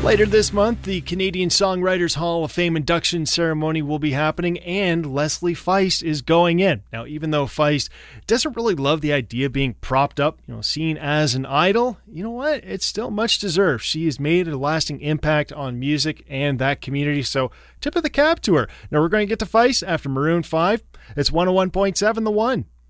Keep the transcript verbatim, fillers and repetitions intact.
Later this month, the Canadian Songwriters Hall of Fame induction ceremony will be happening, and Leslie Feist is going in. Now, even though Feist doesn't really love the idea of being propped up, you know, seen as an idol, you know what? It's still much deserved. She has made a lasting impact on music and that community, so tip of the cap to her. Now, we're going to get to Feist after Maroon five. It's one oh one point seven The One.